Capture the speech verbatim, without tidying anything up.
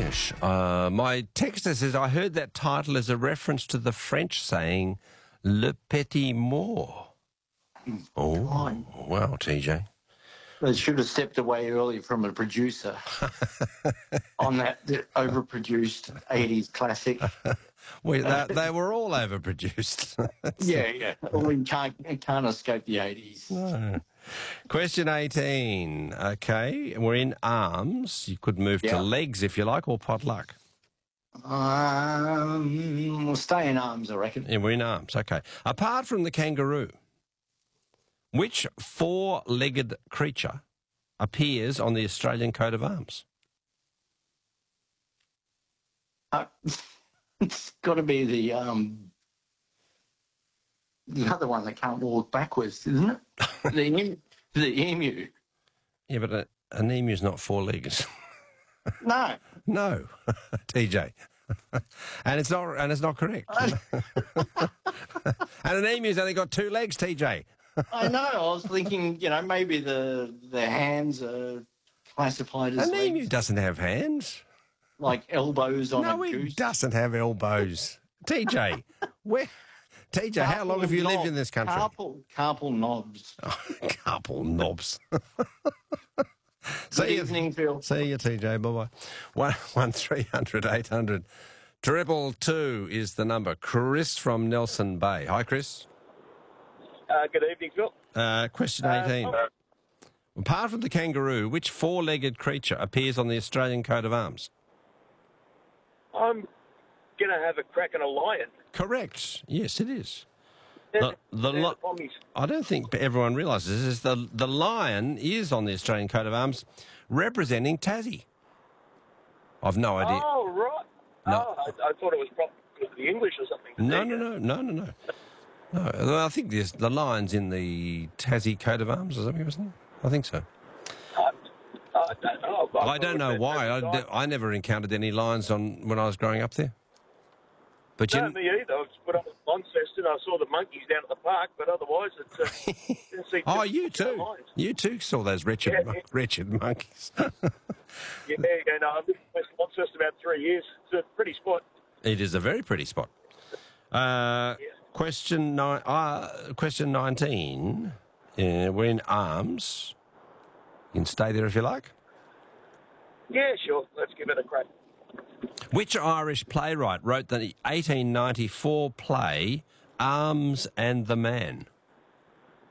Yes. Uh, my texter says, I heard that title is a reference to the French saying Le Petit Mort. Oh, God. wow, T J. They should have stepped away early from a producer on that overproduced eighties classic. We, they, they were all overproduced. Yeah, yeah. We can't, can't escape the eighties. No. Question eighteen. Okay, we're in arms. You could move Yeah. to legs if you like, or potluck. Um, we'll stay in arms, I reckon. Yeah, we're in arms. Okay. Apart from the kangaroo, which four-legged creature appears on the Australian coat of arms? Uh, it's got to be the um, the other one that can't walk backwards, isn't it? the, em- the emu. Yeah, but a, an emu's not four legs. No. No, T J. and it's not and it's not correct. and an emu's only got two legs, T J. I know. I was thinking, you know, maybe the the hands are classified as An legs, emu doesn't have hands. like elbows on No, a it goose. doesn't have elbows. T J, where? T J, how long have you lived in this country? Carpal, carpal knobs. Oh, couple knobs. Good See you, evening, Phil. see you, T J. Bye bye. One one three hundred eight hundred triple two is the number. Chris from Nelson Bay. Hi, Chris. Uh, good evening, Phil. Uh, question eighteen. Uh, Apart from the kangaroo, which four-legged creature appears on the Australian coat of arms? I'm going to have a crack at a lion. Correct. Yes, it is. Yeah, The, the yeah, li- the pommies. I don't think everyone realises this. The, the lion is on the Australian coat of arms representing Tassie. I've no idea. Oh, right. No. Oh, I, I thought it was probably the English or something. No, There no, you go. no, no, no, no. No, I think there's the lion's in the Tassie coat of arms or something, wasn't it? I think so. Uh, I don't know. Well, I don't know thought why. it I, was d- I never encountered any lions on when I was growing up there. But you, No, me either. I was put up at Launceston. I saw the monkeys down at the park, but otherwise, it uh, didn't see. oh, too- you too too. lions. You too saw those wretched, Yeah, mon- yeah. wretched monkeys. Yeah, yeah, no, I've lived in West Launceston about three years. It's a pretty spot. It is a very pretty spot. Uh, Yeah. Question nine. Uh, question nineteen. Uh, we're in arms. You can stay there if you like. Yeah, sure. Let's give it a crack. Which Irish playwright wrote the eighteen ninety-four play Arms and the Man?